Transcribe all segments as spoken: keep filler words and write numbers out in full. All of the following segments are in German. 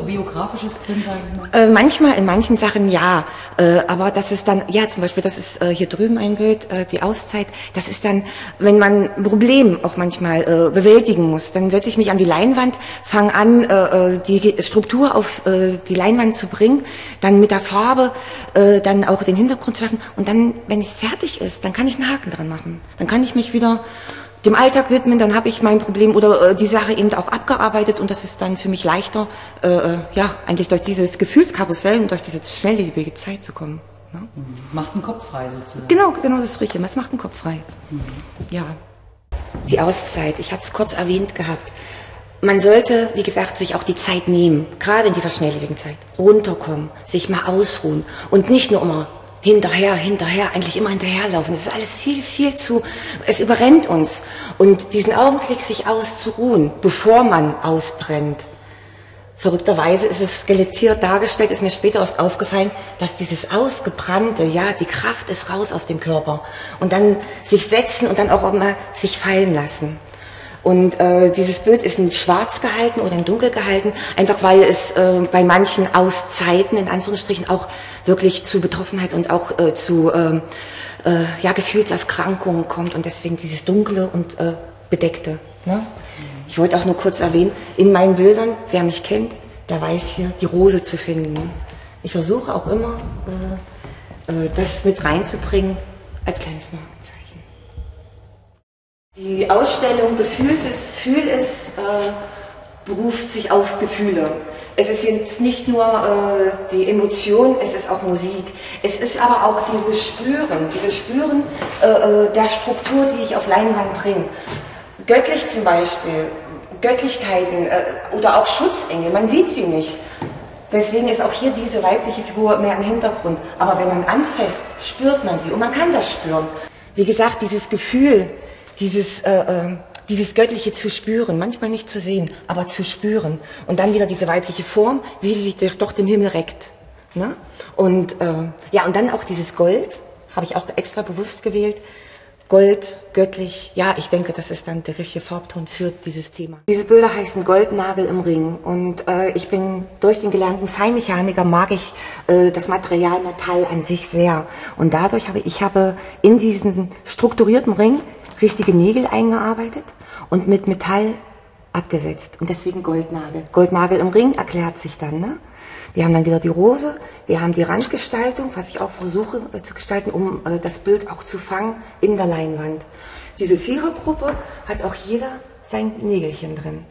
Autobiografisches drin, sage ich mal? Äh, manchmal, in manchen Sachen ja. Äh, aber das ist dann, ja zum Beispiel, das ist äh, hier drüben ein Bild, äh, die Auszeit. Das ist dann, wenn man ein Problem auch manchmal äh, bewältigen muss, dann setze ich mich an die Leinwand, fange an, äh, die Struktur auf äh, die Leinwand zu bringen, dann mit der Farbe äh, dann auch den Hintergrund zu schaffen. Und dann, wenn es fertig ist, dann kann ich einen Haken dran machen. Dann kann ich mich wieder dem Alltag widmen, dann habe ich mein Problem oder äh, die Sache eben auch abgearbeitet und das ist dann für mich leichter, äh, ja, eigentlich durch dieses Gefühlskarussell und durch diese schnelllebige Zeit zu kommen. Ne? Mhm. Macht den Kopf frei sozusagen. Genau, genau, das ist richtig. Das macht den Kopf frei. Mhm. Ja. Die Auszeit, ich hatte es kurz erwähnt gehabt. Man sollte, wie gesagt, sich auch die Zeit nehmen, gerade in dieser schnelllebigen Zeit, runterkommen, sich mal ausruhen und nicht nur immer hinterher, hinterher, eigentlich immer hinterherlaufen. Das ist alles viel, viel zu, es überrennt uns. Und diesen Augenblick, sich auszuruhen, bevor man ausbrennt. Verrückterweise ist es skelettiert dargestellt, ist mir später erst aufgefallen, dass dieses Ausgebrannte, ja, die Kraft ist raus aus dem Körper. Und dann sich setzen und dann auch mal sich fallen lassen. Und äh, dieses Bild ist in schwarz gehalten oder in dunkel gehalten, einfach weil es äh, bei manchen Auszeiten, in Anführungsstrichen, auch wirklich zu Betroffenheit und auch äh, zu äh, äh, ja, Gefühlserkrankungen kommt und deswegen dieses Dunkle und äh, Bedeckte. Ne? Ich wollte auch nur kurz erwähnen, in meinen Bildern, wer mich kennt, der weiß hier die Rose zu finden. Ich versuche auch immer, äh, äh, das mit reinzubringen als kleines Markenzeichen. Die Ausstellung Gefühlt es, Fühl es äh, beruft sich auf Gefühle. Es ist jetzt nicht nur äh, die Emotion, es ist auch Musik. Es ist aber auch dieses Spüren, dieses Spüren äh, der Struktur, die ich auf Leinwand bringe. Göttlich zum Beispiel, Göttlichkeiten äh, oder auch Schutzengel, man sieht sie nicht. Deswegen ist auch hier diese weibliche Figur mehr im Hintergrund. Aber wenn man anfasst, spürt man sie und man kann das spüren. Wie gesagt, dieses Gefühl, Dieses, äh, äh, dieses Göttliche zu spüren, manchmal nicht zu sehen, aber zu spüren. Und dann wieder diese weibliche Form, wie sie sich durch, durch den Himmel reckt. Ne? Und, äh, ja, und dann auch dieses Gold, habe ich auch extra bewusst gewählt. Gold, göttlich, ja, ich denke, das ist dann der richtige Farbton für dieses Thema. Diese Bilder heißen Goldnagel im Ring und äh, ich bin durch den gelernten Feinmechaniker, mag ich äh, das Material Metall an sich sehr. Und dadurch habe ich habe in diesen strukturierten Ring richtige Nägel eingearbeitet und mit Metall abgesetzt. Und deswegen Goldnagel. Goldnagel im Ring erklärt sich dann. Ne? Wir haben dann wieder die Rose, wir haben die Randgestaltung, was ich auch versuche äh, zu gestalten, um äh, das Bild auch zu fangen in der Leinwand. Diese Vierergruppe hat auch jeder sein Nägelchen drin.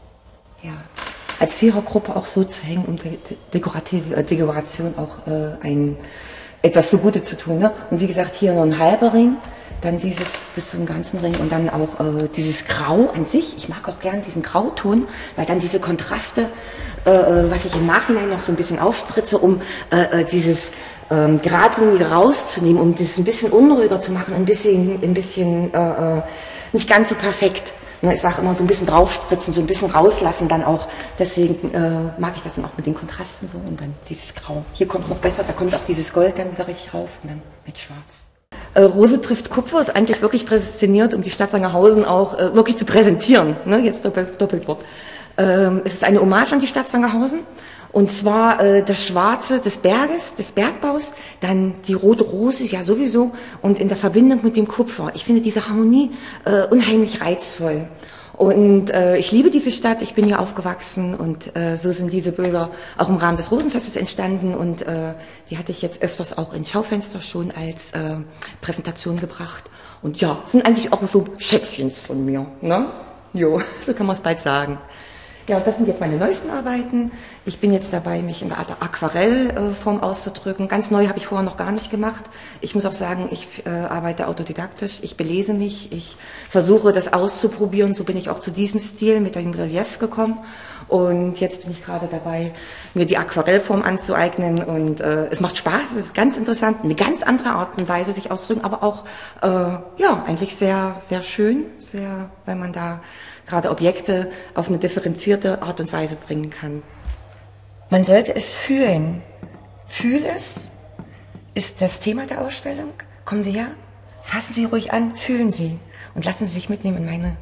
Ja. Als Vierergruppe auch so zu hängen, um de dekorative äh, Dekoration auch äh, ein, etwas zugute zu tun. Ne? Und wie gesagt, hier nur ein halber Ring. Dann dieses bis zum ganzen Ring und dann auch äh, dieses Grau an sich. Ich mag auch gern diesen Grauton, weil dann diese Kontraste, äh, was ich im Nachhinein noch so ein bisschen aufspritze, um äh, dieses ähm, Geradlinige rauszunehmen, um das ein bisschen unruhiger zu machen, ein bisschen, ein bisschen äh, nicht ganz so perfekt. Ich sage immer so ein bisschen draufspritzen, so ein bisschen rauslassen dann auch. Deswegen äh, mag ich das dann auch mit den Kontrasten so und dann dieses Grau. Hier kommt es noch besser, da kommt auch dieses Gold dann wieder richtig rauf und dann mit Schwarz. Äh, Rose trifft Kupfer ist eigentlich wirklich präsentiert, um die Stadt Sangerhausen auch äh, wirklich zu präsentieren. Ne? Jetzt doppelt, Doppelwort. Ähm, es ist eine Hommage an die Stadt Sangerhausen. Und zwar äh, das Schwarze des Berges, des Bergbaus, dann die rote Rose, ja sowieso, und in der Verbindung mit dem Kupfer. Ich finde diese Harmonie äh, unheimlich reizvoll. Und äh, ich liebe diese Stadt, ich bin hier aufgewachsen und äh, so sind diese Bilder auch im Rahmen des Rosenfestes entstanden und äh, die hatte ich jetzt öfters auch in Schaufenster schon als äh, Präsentation gebracht. Und ja, sind eigentlich auch so Schätzchen von mir, ne? Jo, so kann man es bald sagen. Ja, und das sind jetzt meine neuesten Arbeiten. Ich bin jetzt dabei, mich in der Art Aquarellform auszudrücken. Ganz neu habe ich vorher noch gar nicht gemacht. Ich muss auch sagen, ich äh, arbeite autodidaktisch. Ich belese mich. Ich versuche, das auszuprobieren. So bin ich auch zu diesem Stil mit dem Relief gekommen. Und jetzt bin ich gerade dabei, mir die Aquarellform anzueignen. Und äh, es macht Spaß. Es ist ganz interessant. Eine ganz andere Art und Weise, sich auszudrücken. Aber auch, äh, ja, eigentlich sehr, sehr schön. Sehr, weil man da gerade Objekte auf eine differenzierte Art und Weise bringen kann. Man sollte es fühlen. Fühl es ist das Thema der Ausstellung. Kommen Sie her, fassen Sie ruhig an, fühlen Sie und lassen Sie sich mitnehmen in meine